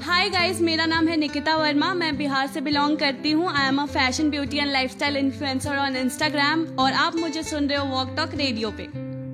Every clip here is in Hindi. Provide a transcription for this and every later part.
हाय गाइस, मेरा नाम है निकिता वर्मा। मैं बिहार से बिलोंग करती हूँ। I am a fashion beauty and lifestyle influencer on Instagram और आप मुझे सुन रहे हो वॉक टॉक रेडियो पे।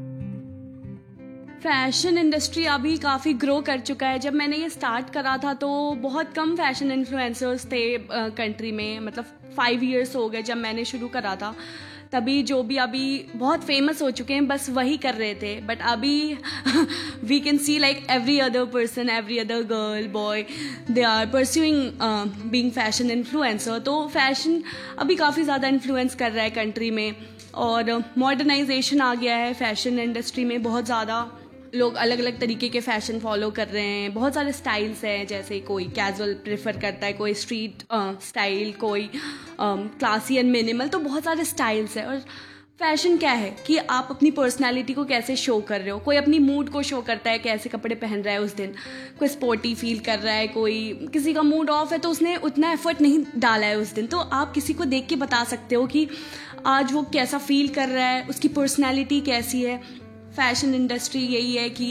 फैशन इंडस्ट्री अभी काफ़ी ग्रो कर चुका है। जब मैंने ये स्टार्ट करा था तो बहुत कम फैशन इन्फ्लुएंसर्स थे कंट्री में। मतलब 5 इयर्स हो गए जब मैंने शुरू करा था। तभी जो भी अभी बहुत फेमस हो चुके हैं बस वही कर रहे थे। बट अभी we can see like every other person, every other girl boy, they are pursuing being fashion influencer. तो फैशन अभी काफ़ी ज़्यादा इन्फ्लुएंस कर रहा है कंट्री में और मॉडर्नाइजेशन आ गया है फैशन इंडस्ट्री में। बहुत ज़्यादा लोग अलग अलग तरीके के फैशन फॉलो कर रहे हैं। बहुत सारे स्टाइल्स हैं, जैसे कोई कैजुअल प्रेफर करता है, कोई स्ट्रीट स्टाइल, कोई क्लासी एंड मिनिमल। तो बहुत सारे स्टाइल्स हैं। और फैशन क्या है कि आप अपनी पर्सनालिटी को कैसे शो कर रहे हो। कोई अपनी मूड को शो करता है, कैसे कपड़े पहन रहा है उस दिन। कोई स्पोर्टी फील कर रहा है, कोई किसी का मूड ऑफ है तो उसने उतना एफर्ट नहीं डाला है उस दिन। तो आप किसी को देख के बता सकते हो कि आज वो कैसा फील कर रहा है, उसकी पर्सनैलिटी कैसी है। फैशन इंडस्ट्री यही है कि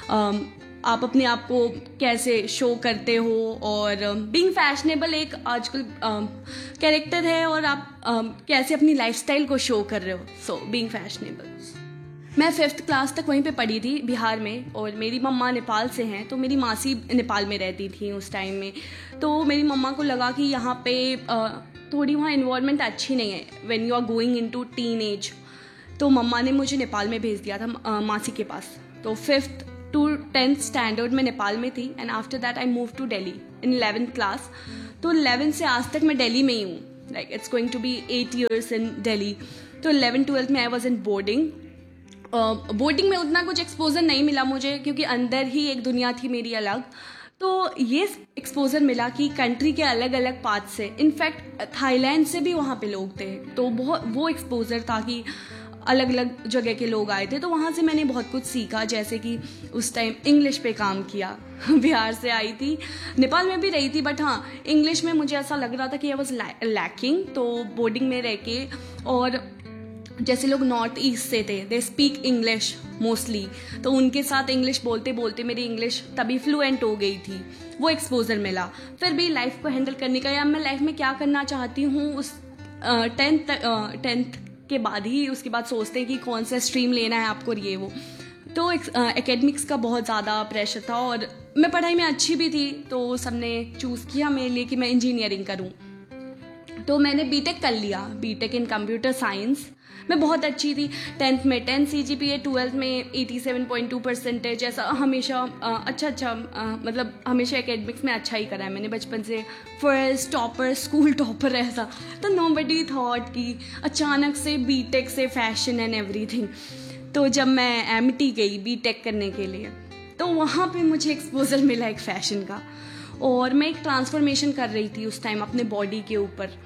आप अपने आप को कैसे शो करते हो और बीइंग फैशनेबल एक आजकल कैरेक्टर है और आप कैसे अपनी लाइफस्टाइल को शो कर रहे हो। So being fashionable. मैं 5th क्लास तक वहीं पे पढ़ी थी बिहार में और मेरी मम्मा नेपाल से हैं। तो मेरी मासी नेपाल में रहती थी उस टाइम में। तो मेरी मम्मा को लगा कि यहाँ पे थोड़ी वहाँ इन्वायरमेंट अच्छी नहीं है when you are going into teen age. तो मम्मा ने मुझे नेपाल में भेज दिया था मासी के पास। तो 5th to 10th स्टैंडर्ड में नेपाल में थी and after that I move to Delhi in 11th class. तो 11th से आज तक मैं दिल्ली में ही हूँ। Like it's going to be 8 years इन दिल्ली। तो 11th-12th में I was in boarding. Boarding में उतना कुछ एक्सपोजर नहीं मिला मुझे क्योंकि अंदर ही एक दुनिया थी मेरी अलग। तो ये एक्सपोजर मिला कि कंट्री के अलग अलग पार्ट से, इनफैक्ट थाईलैंड से भी वहाँ पे लोग थे। तो बहुत वो एक्सपोजर था कि अलग अलग जगह के लोग आए थे। तो वहाँ से मैंने बहुत कुछ सीखा, जैसे कि उस टाइम इंग्लिश पे काम किया। बिहार से आई थी, नेपाल में भी रही थी, बट हाँ इंग्लिश में मुझे ऐसा लग रहा था कि आई वॉज लैकिंग। तो बोर्डिंग में रह के, और जैसे लोग नॉर्थ ईस्ट से थे, दे स्पीक इंग्लिश मोस्टली, तो उनके साथ इंग्लिश बोलते बोलते मेरी इंग्लिश तभी फ्लुएंट हो गई थी। वो एक्सपोजर मिला। फिर भी लाइफ को हैंडल करने का, या मैं लाइफ में क्या करना चाहती हूँ, उस 10th के बाद ही उसके बाद सोचते हैं कि कौन सा स्ट्रीम लेना है आपको, ये वो। तो एकेडमिक्स का बहुत ज़्यादा प्रेशर था और मैं पढ़ाई में अच्छी भी थी। तो सबने चूज़ किया मेरे लिए कि मैं इंजीनियरिंग करूं। तो मैंने बीटेक कर लिया, बीटेक इन कंप्यूटर साइंस। मैं बहुत अच्छी थी 10th में, 10 CGPA, 12th में 87.2% ऐसा हमेशा अच्छा मतलब हमेशा एकेडमिक्स में अच्छा ही करा है मैंने बचपन से। फर्स्ट टॉपर, स्कूल टॉपर ऐसा। तो नोबडी थॉट कि अचानक से बीटेक से फैशन एंड एवरीथिंग। तो जब मैं MT गई बीटेक करने के लिए तो वहाँ पे मुझे एक्सपोजर मिला एक फैशन का और मैं एक ट्रांसफॉर्मेशन कर रही थी उस टाइम अपने बॉडी के ऊपर।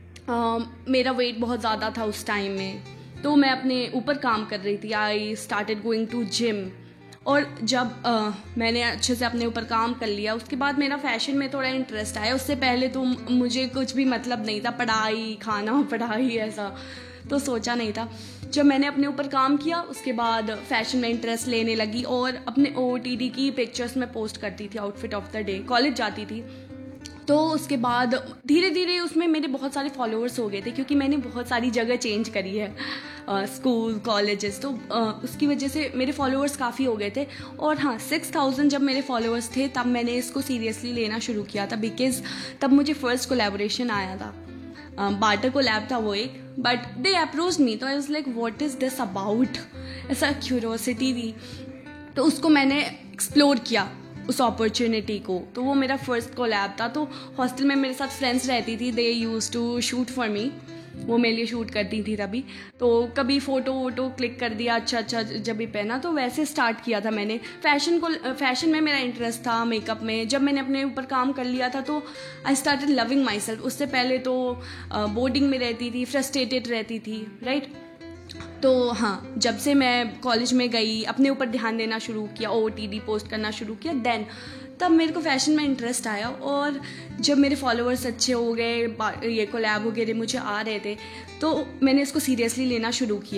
मेरा वेट बहुत ज़्यादा था उस टाइम में, तो मैं अपने ऊपर काम कर रही थी। I started going to gym. और जब मैंने अच्छे से अपने ऊपर काम कर लिया उसके बाद मेरा फैशन में थोड़ा इंटरेस्ट आया। उससे पहले तो मुझे कुछ भी मतलब नहीं था, पढ़ाई, खाना, पढ़ाई ऐसा तो सोचा नहीं था। जब मैंने अपने ऊपर काम किया उसके बाद फैशन में इंटरेस्ट लेने लगी और अपने OOTD की पिक्चर्स में पोस्ट करती थी, outfit of the day. College जाती थी तो उसके बाद धीरे धीरे उसमें मेरे बहुत सारे फॉलोअर्स हो गए थे क्योंकि मैंने बहुत सारी जगह चेंज करी है, स्कूल, कॉलेजेस। तो उसकी वजह से मेरे फॉलोअर्स काफ़ी हो गए थे। और हाँ, 6000 जब मेरे फॉलोअर्स थे तब मैंने इसको सीरियसली लेना शुरू किया था, बिकॉज तब मुझे फर्स्ट कोलैबोरेशन आया था। बार्टर कोलैब था वो एक, बट दे अप्रोच मी। तो I was like what is this about, ऐसा क्यूरियोसिटी थी। तो उसको मैंने एक्सप्लोर किया उस अपॉर्चुनिटी को। तो वो मेरा फर्स्ट कोलैब था। तो हॉस्टल में मेरे साथ फ्रेंड्स रहती थी, they used to shoot for me. वो मेरे लिए शूट करती थी तभी। तो कभी फ़ोटो वोटो क्लिक कर दिया, अच्छा जब भी पहना। तो वैसे स्टार्ट किया था मैंने फैशन में मेरा इंटरेस्ट था, मेकअप में। जब मैंने अपने ऊपर काम कर लिया था तो I started loving my self. उससे पहले तो बोर्डिंग में रहती थी, फ्रस्ट्रेटेड रहती थी, राइट। तो हाँ, जब से मैं कॉलेज में गई, अपने ऊपर ध्यान देना शुरू किया, OOTD पोस्ट करना शुरू किया, देन तब मेरे को फैशन में इंटरेस्ट आया। और जब मेरे फॉलोअर्स अच्छे हो गए, ये कोलैब वगैरह मुझे आ रहे थे, तो मैंने इसको सीरियसली लेना शुरू किया।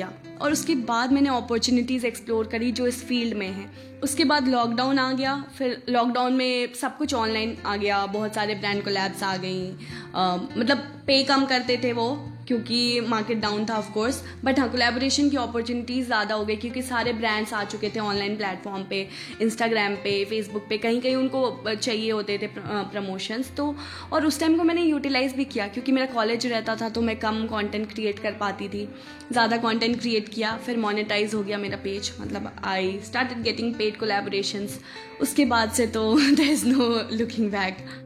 और उसके बाद मैंने अपॉर्चुनिटीज़ एक्सप्लोर करी जो इस फील्ड में है। उसके बाद लॉकडाउन आ गया, फिर लॉकडाउन में सब कुछ ऑनलाइन आ गया, बहुत सारे ब्रांड कोलैब्स आ गई। मतलब पे कम करते थे वो क्योंकि मार्केट डाउन था ऑफ कोर्स, बट हाँ कोलैबोरेशन की अपॉर्चुनिटीज़ ज़्यादा हो गई क्योंकि सारे ब्रांड्स आ चुके थे ऑनलाइन प्लेटफॉर्म पे, इंस्टाग्राम पे, फेसबुक पे, कहीं कहीं उनको चाहिए होते थे प्रमोशंस। तो और उस टाइम को मैंने यूटिलाइज़ भी किया क्योंकि मेरा कॉलेज रहता था तो मैं कम कंटेंट क्रिएट कर पाती थी। ज़्यादा कंटेंट क्रिएट किया, फिर मोनेटाइज हो गया मेरा पेज, मतलब I started getting paid collaborations. उसके बाद से तो there is no looking back.